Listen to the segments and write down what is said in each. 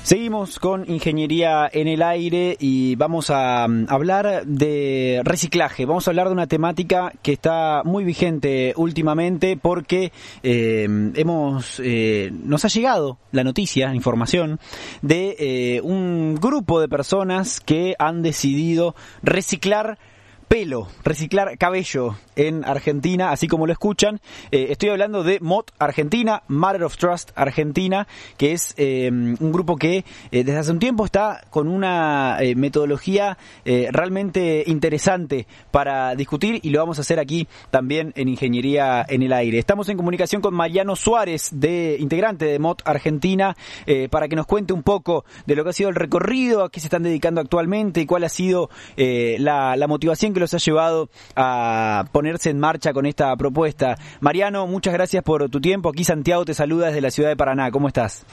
Seguimos con Ingeniería en el Aire y vamos a hablar de reciclaje. Vamos a hablar de una temática que está muy vigente últimamente porque nos ha llegado la noticia, información de un grupo de personas que han decidido reciclar cabello en Argentina, así como lo escuchan. Estoy hablando de MOT Argentina, Matter of Trust Argentina, que es un grupo que desde hace un tiempo está con una metodología realmente interesante para discutir, y lo vamos a hacer aquí también en Ingeniería en el Aire. Estamos en comunicación con Mariano Suárez, integrante de MOT Argentina, para que nos cuente un poco de lo que ha sido el recorrido, a qué se están dedicando actualmente y cuál ha sido la motivación que los ha llevado a ponerse en marcha con esta propuesta. Mariano, muchas gracias por tu tiempo. Aquí Santiago te saluda desde la ciudad de Paraná. ¿Cómo estás?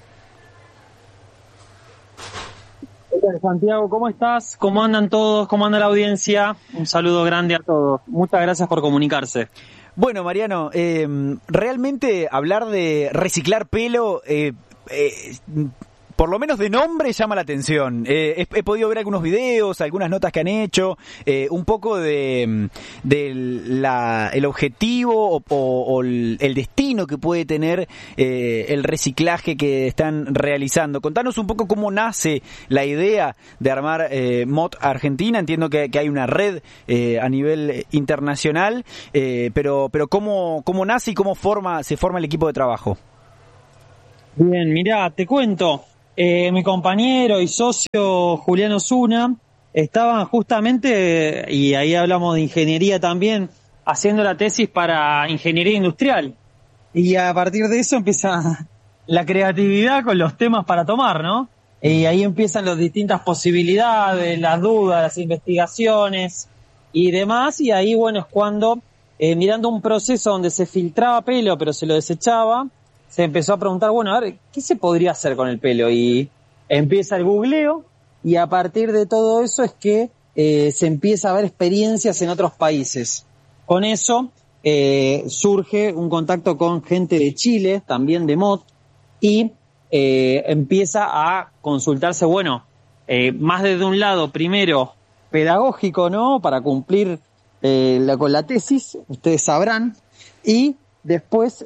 Hola Santiago, ¿cómo estás? ¿Cómo andan todos? ¿Cómo anda la audiencia? Un saludo grande a todos. Muchas gracias por comunicarse. Bueno, Mariano, realmente hablar de reciclar pelo... por lo menos de nombre llama la atención. He podido ver algunos videos, algunas notas que han hecho, un poco de el objetivo o el destino que puede tener el reciclaje que están realizando. Contanos un poco cómo nace la idea de armar MOT Argentina. Entiendo que hay una red a nivel internacional, pero cómo nace y cómo se forma el equipo de trabajo. Bien, mirá, te cuento. Mi compañero y socio Julián Osuna estaban justamente, y ahí hablamos de ingeniería también, haciendo la tesis para ingeniería industrial. Y a partir de eso empieza la creatividad con los temas para tomar, ¿no? Y ahí empiezan las distintas posibilidades, las dudas, las investigaciones y demás. Y ahí, bueno, es cuando, mirando un proceso donde se filtraba pelo pero se lo desechaba, se empezó a preguntar, bueno, a ver, ¿qué se podría hacer con el pelo? Y empieza el googleo, y a partir de todo eso es que se empieza a ver experiencias en otros países. Con eso surge un contacto con gente de Chile, también de MOT, y empieza a consultarse, bueno, más desde un lado, primero, pedagógico, ¿no? Para cumplir con la tesis, ustedes sabrán, y después...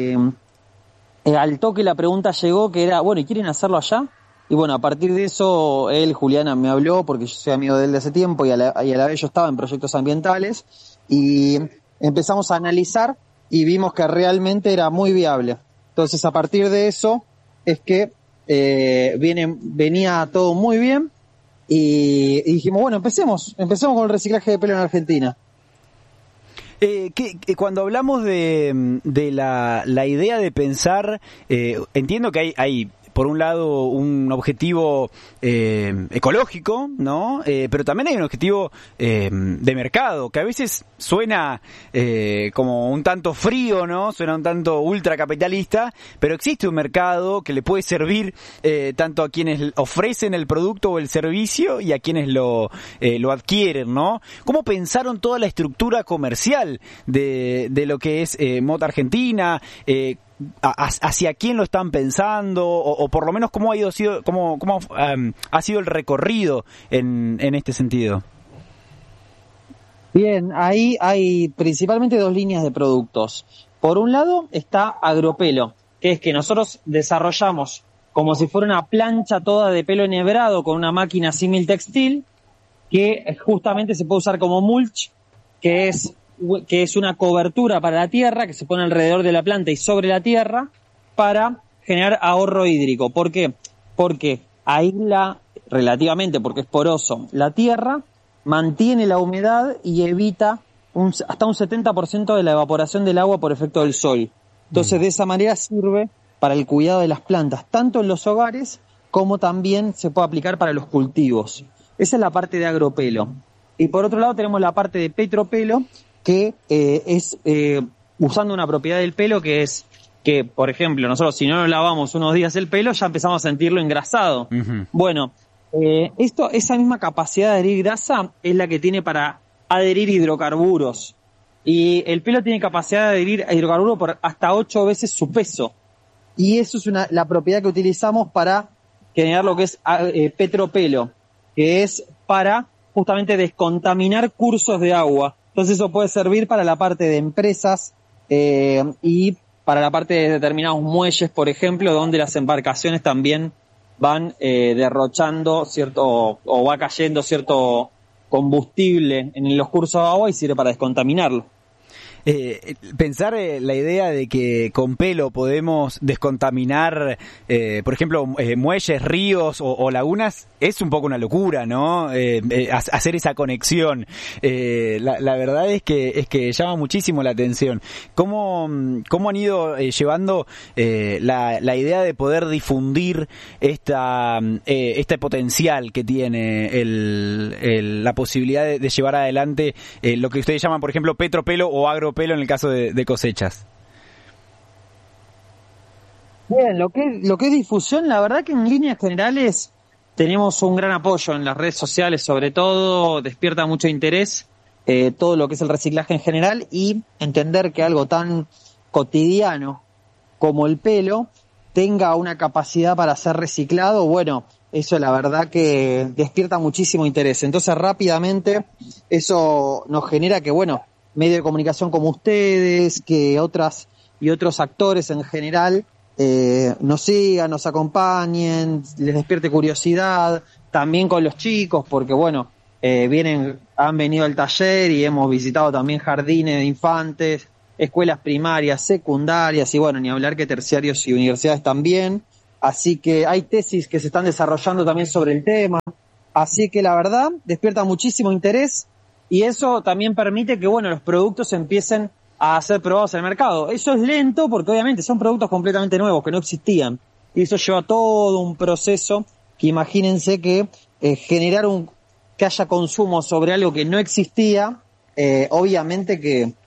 al toque la pregunta llegó que era, bueno, ¿y quieren hacerlo allá? Y bueno, a partir de eso, Juliana, me habló, porque yo soy amigo de él de hace tiempo, y a la vez yo estaba en proyectos ambientales, y empezamos a analizar y vimos que realmente era muy viable. Entonces, a partir de eso, es que venía todo muy bien, y dijimos, bueno, empecemos con el reciclaje de pelo en Argentina. Cuando hablamos de la idea de pensar, entiendo que hay por un lado un objetivo ecológico, ¿no? Pero también hay un objetivo de mercado, que a veces suena como un tanto frío, ¿no? Suena un tanto ultracapitalista, pero existe un mercado que le puede servir tanto a quienes ofrecen el producto o el servicio y a quienes lo adquieren, ¿no? ¿Cómo pensaron toda la estructura comercial de lo que es MOT Argentina? ¿Hacia quién lo están pensando? O por lo menos cómo ha sido el recorrido en este sentido. Bien, ahí hay principalmente dos líneas de productos. Por un lado está Agropelo, que es que nosotros desarrollamos como si fuera una plancha toda de pelo enhebrado con una máquina símil textil, que justamente se puede usar como mulch, que es una cobertura para la tierra que se pone alrededor de la planta y sobre la tierra para generar ahorro hídrico. ¿Por qué? Porque aísla relativamente, porque es poroso, la tierra, mantiene la humedad y evita hasta un 70% de la evaporación del agua por efecto del sol. Entonces, de esa manera sirve para el cuidado de las plantas, tanto en los hogares como también se puede aplicar para los cultivos. Esa es la parte de Agropelo. Y por otro lado tenemos la parte de Petropelo, que es usando una propiedad del pelo que es que, por ejemplo, nosotros si no nos lavamos unos días el pelo ya empezamos a sentirlo engrasado. Uh-huh. Bueno, esa misma capacidad de adherir grasa es la que tiene para adherir hidrocarburos. Y el pelo tiene capacidad de adherir a hidrocarburos por hasta 8 veces su peso. Y eso es la propiedad que utilizamos para generar lo que es Petropelo, que es para justamente descontaminar cursos de agua. Entonces eso puede servir para la parte de empresas y para la parte de determinados muelles, por ejemplo, donde las embarcaciones también van derrochando cierto o va cayendo cierto combustible en los cursos de agua y sirve para descontaminarlo. Pensar la idea de que con pelo podemos descontaminar, por ejemplo, muelles, ríos o lagunas, es un poco una locura, ¿no? Hacer esa conexión. La verdad es que llama muchísimo la atención. ¿Cómo han ido llevando la idea de poder difundir este potencial que tiene la posibilidad de llevar adelante lo que ustedes llaman, por ejemplo, Petropelo o Agropelo en el caso de cosechas? Bien, lo que es difusión, la verdad que en líneas generales tenemos un gran apoyo en las redes sociales, sobre todo despierta mucho interés todo lo que es el reciclaje en general y entender que algo tan cotidiano como el pelo tenga una capacidad para ser reciclado, bueno, eso la verdad que despierta muchísimo interés. Entonces rápidamente eso nos genera que, bueno, medios de comunicación como ustedes, que otros actores en general nos sigan, nos acompañen, les despierte curiosidad, también con los chicos, porque bueno, han venido al taller y hemos visitado también jardines de infantes, escuelas primarias, secundarias y bueno, ni hablar que terciarios y universidades también. Así que hay tesis que se están desarrollando también sobre el tema. Así que la verdad, despierta muchísimo interés y eso también permite que, bueno, los productos empiecen a ser probados en el mercado. Eso es lento porque obviamente son productos completamente nuevos que no existían. Y eso lleva todo un proceso que imagínense que generar que haya consumo sobre algo que no existía, obviamente que